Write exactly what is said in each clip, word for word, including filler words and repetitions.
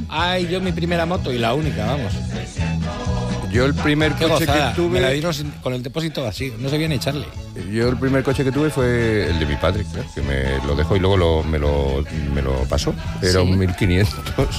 Ay, yo mi primera moto y la única, vamos. Yo el primer Qué coche gozada. que tuve... Me la dieron sin- con el depósito así, no sabía ni echarle. Yo el primer coche que tuve fue el de mi padre, claro, que me lo dejó y luego lo, me, lo, me lo pasó. Era Sí. un mil quinientos.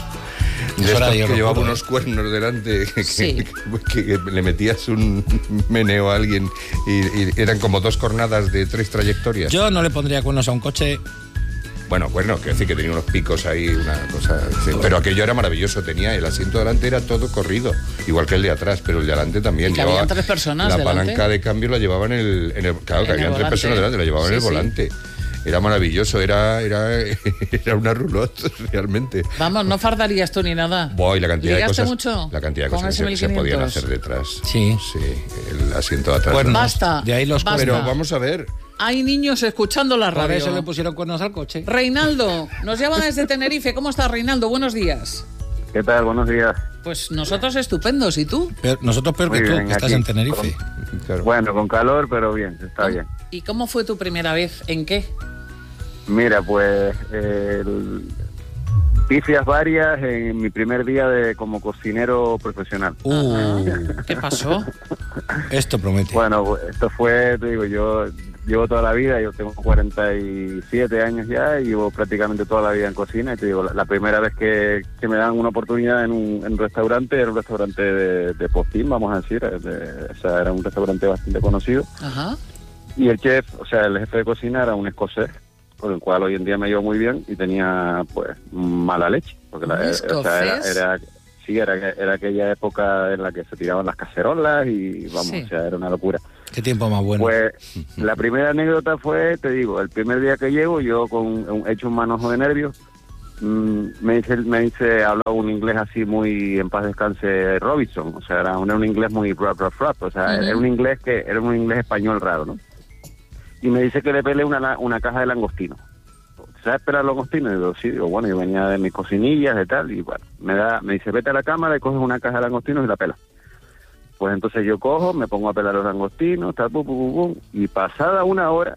De Eso era estos de que oro llevaba puro, unos ¿eh? cuernos delante, que, Sí. que- que le metías un meneo a alguien y, y eran como dos cornadas de tres trayectorias. Yo no le pondría cuernos a un coche. Bueno, bueno, quiero decir que tenía unos picos ahí, una cosa... sí, pero aquello era maravilloso, tenía el asiento delante era todo corrido, igual que el de atrás, pero el de delante también. Y que llevaba habían tres personas la delante. palanca de cambio la llevaba en el... En el claro, que En el habían tres volante. personas delante, la llevaban Sí, en el sí. volante. Era maravilloso, era, era, era una roulotte, realmente. Vamos, no fardarías tú ni nada. Boy, la cantidad de ¿Ligaste cosas, mucho la cantidad de con cosas ese que se, se podían mil quinientos? hacer detrás. Sí. Sí, el asiento de atrás. Cuernos. Basta, De ahí los basta. cuernos. Pero vamos a ver. Hay niños escuchando la Por eso le radio. pusieron cuernos al coche. Reinaldo, nos llaman desde Tenerife. ¿Cómo estás, Reinaldo? Buenos días. ¿Qué tal? Buenos días. Pues nosotros estupendos. ¿Y tú? Pero nosotros peor Muy que tú, bien, que estás aquí. en Tenerife. Claro. Bueno, con calor, pero bien, está bien. ¿Y cómo fue tu primera vez? ¿En qué? Mira, pues eh, el- pifias varias en mi primer día de como cocinero profesional. Uh, ¿Qué pasó? esto promete. Bueno, esto fue, te digo, yo llevo toda la vida, yo tengo cuarenta y siete años ya y llevo prácticamente toda la vida en cocina y te digo, la, la primera vez que, que me dan una oportunidad en un, en un restaurante, era un restaurante de, de postín, vamos a decir, de- o sea, era un restaurante bastante conocido Ajá. y el chef, o sea, el jefe de cocina era un escocés, con el cual hoy en día me llevo muy bien y tenía, pues, mala leche, porque la, ¿Un o sea, era, escocés? era, sí, era, era aquella época en la que se tiraban las cacerolas y, vamos, Sí. o sea, era una locura. Qué tiempo más bueno. Pues la primera anécdota fue, te digo, el primer día que llego, yo con un, hecho un manojo de nervios, mmm, me dice, me dice, hablaba un inglés así muy, en paz descanse, Robinson, o sea, era un, era un inglés muy rap, rap, rap, o sea, Ujú. era un inglés que, era un inglés español raro, ¿no? Y me dice que le pele una, una caja de langostinos. ¿Sabes esperar langostinos? Y digo, sí, digo, bueno, yo venía de mis cocinillas y tal, y bueno, me da, me dice, vete a la cámara y coges una caja de langostinos y la pelas. Pues entonces yo cojo, me pongo a pelar los langostinos, tal, pum, pum, pum, pum, y pasada una hora,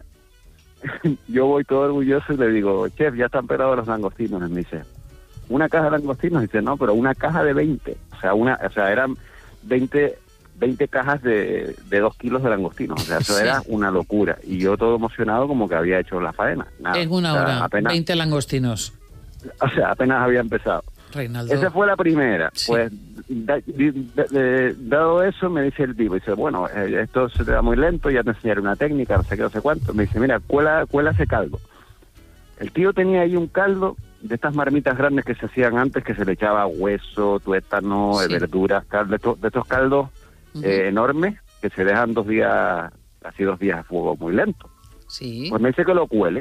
yo voy todo orgulloso y le digo, chef, ya están pelados los langostinos. Y me dice, ¿una caja de langostinos? Y dice, no, pero una caja de veinte. O sea, una, o sea eran veinte, veinte cajas de, de dos kilos de langostinos. O sea, eso Sí. era una locura. Y yo todo emocionado como que había hecho la faena. Nada, En una o sea, hora. Apenas, veinte langostinos. o sea, apenas había empezado. Reinaldo. Esa fue la primera. Sí. Pues, da- di- da- de- dado eso, me dice el tipo, dice, bueno, eh, esto se te da muy lento, ya te enseñaré una técnica, no sé qué, no sé cuánto. Me dice, mira, cuela, cuela ese caldo. El tío tenía ahí un caldo de estas marmitas grandes que se hacían antes, que se le echaba hueso, tuétano, Sí. eh, verduras, cal- de, estos- de estos caldos Ujú. eh, enormes, que se dejan dos días, así dos días a fuego muy lento. Sí. Pues me dice que lo cuele.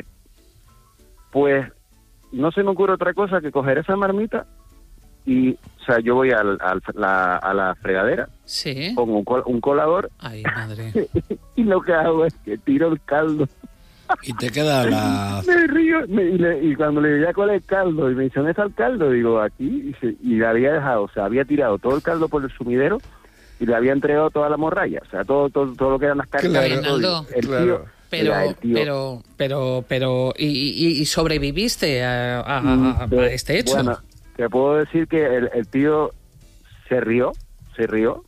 Pues no se me ocurre otra cosa que coger esa marmita y, o sea, yo voy al, al- la- a la fregadera, Sí. pongo un, col- un colador Ay, madre. y lo que hago es que tiro el caldo. Y te queda la... Me río me- y, le- y cuando le digo, ya cuál es el caldo, y me dice, ¿dónde está el caldo? Digo, aquí, y, se- y le había dejado, o sea, había tirado todo el caldo por el sumidero y le había entregado toda la morralla, o sea, todo todo, todo lo que eran las carnes. Claro, todo. Reinaldo. El tío, Claro. Pero, mira, el tío- pero, pero, pero, y, y- y sobreviviste a, a- a- a Mm, este hecho. Bueno, te puedo decir que el, el tío se rió, se rió,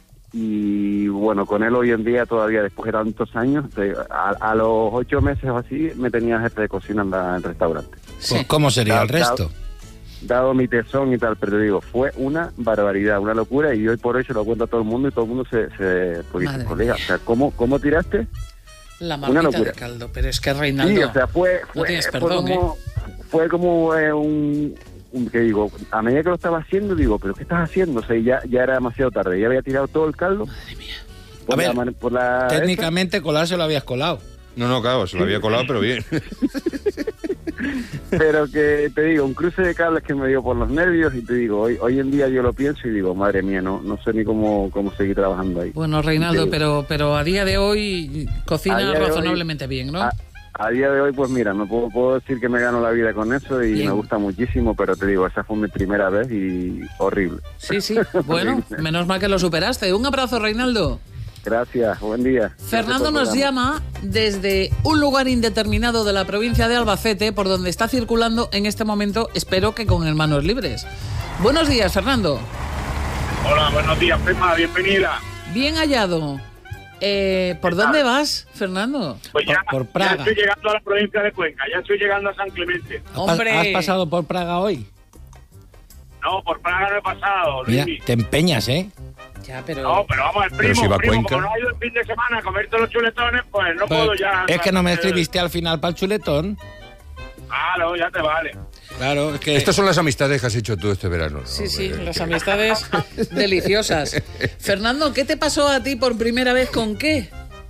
y bueno, con él hoy en día todavía, después de tantos años, de- a, a los ocho meses o así, me tenía jefe de cocina en, la- en el restaurante. Sí. ¿Cómo sería el Da- da- resto? Dado mi tesón y tal, pero te digo, fue una barbaridad, una locura, y hoy por hoy se lo cuento a todo el mundo y todo el mundo se... se pues dice, Madre colega, o sea, ¿cómo, ¿cómo tiraste? La una marmita locura. de caldo. Pero es que Reinaldo. Sí, o sea, fue, no fue, tienes fue perdón, como, fue como eh, un, un- que digo, a medida que lo estaba haciendo, digo, ¿pero qué estás haciendo? O sea, ya, ya era demasiado tarde, ya había tirado todo el caldo. Madre mía. Por A ver, la man- por la Técnicamente colarse lo habías colado. No, no, claro, se lo había colado, pero bien. pero que te digo, un cruce de cables que me dio por los nervios, y te digo, hoy hoy en día yo lo pienso y digo, madre mía, no no sé ni cómo cómo seguir trabajando ahí. Bueno, Reinaldo, Sí. pero, pero a día de hoy cocina A día de hoy- razonablemente bien, ¿no? A, a día de hoy, pues mira, me puedo, puedo decir que me gano la vida con eso y Bien. me gusta muchísimo, pero te digo, esa fue mi primera vez y horrible. Sí, sí. Bueno, menos mal que lo superaste. Un abrazo, Reinaldo. Gracias, buen día. Gracias Fernando por el nos programa. llama desde un lugar indeterminado de la provincia de Albacete, por donde está circulando en este momento, espero que con manos libres. Buenos días, Fernando. Hola, buenos días, Pema, bienvenida. Bien hallado. Eh, ¿Por dónde vas, Fernando? Pues ya, Por- por Praga. ya estoy llegando a la provincia de Cuenca, ya estoy llegando a San Clemente. ¿Has, Hombre. has pasado por Praga hoy? No, por Praga no he pasado, Mira, Luis. te empeñas, ¿eh? Ya, pero... No, pero vamos, el Pero primo, si va a primo, Cuenca. como no ha ido el fin de semana a comerte los chuletones, pues no Pero puedo ya... es que no me eh, escribiste al final para el chuletón. Ah, no, ya te vale. Claro, es que... Estas son las amistades que has hecho tú este verano, ¿no? Sí, sí, Eh, las que- amistades deliciosas. Fernando, ¿qué te pasó a ti por primera vez con qué?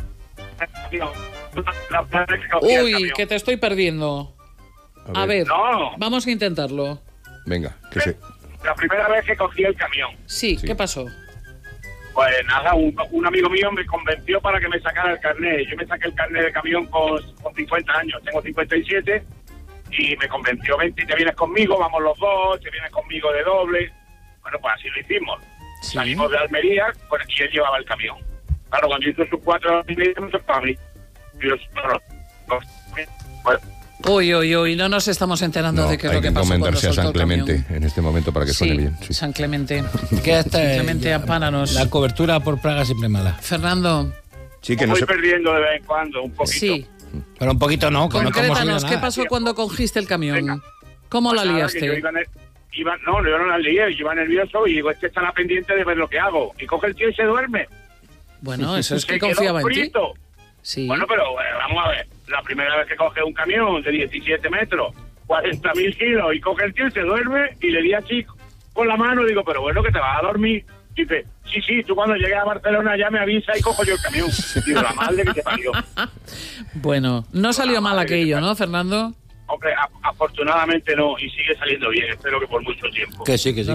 La primera vez que cogí el Uy, camión. que te estoy perdiendo. A ver, No. vamos a intentarlo. Venga, que se... La primera vez que cogí el camión. Sí, Sí. ¿qué pasó? Pues nada, un, un amigo mío me convenció para que me sacara el carnet. Yo me saqué el carnet de camión con, con cincuenta años, tengo cincuenta y siete, y me convenció, vente, te vienes conmigo, vamos los dos, te vienes conmigo de doble. Bueno, pues así lo hicimos. Sí. Salimos de Almería, pues, y él llevaba el camión. Claro, cuando hizo sus cuatro horas y media, me tocaba a mí. Y yo, claro, pues, Uy, uy, uy, no nos estamos enterando No, de qué es hay lo que que pasó cuando encomendarse a soltó San el Clemente camión. en este momento para que suene Sí, bien. Sí. San Clemente. que esta, Clemente, ampáranos. La cobertura por Praga siempre mala. Fernando, Sí, que me no voy se... perdiendo de vez en cuando, un poquito. sí, Pero un poquito no, que no hemos oído concrétanos, ¿qué nada. pasó cuando cogiste el camión? Venga. ¿Cómo Pues la nada, que yo liaste? iba, ne- iba- no, yo no la lié, yo iba nervioso y digo, este estará pendiente de ver lo que hago. Y coge el tío y se duerme. Bueno, eso es Se que quedó confiaba en ti. frito. Sí. Bueno, pero eh, vamos a ver, la primera vez que coge un camión de diecisiete metros, cuarenta mil kilos, y coge el tío y se duerme, y le di así con la mano, digo, pero bueno, que te vas a dormir. Y dice, sí, sí, tú cuando llegues a Barcelona ya me avisa y cojo yo el camión. Digo, la madre que te parió. Bueno, no salió mal aquello, ¿no, Fernando? Hombre, a- afortunadamente no, y sigue saliendo bien, espero que por mucho tiempo. Que sí, que sí.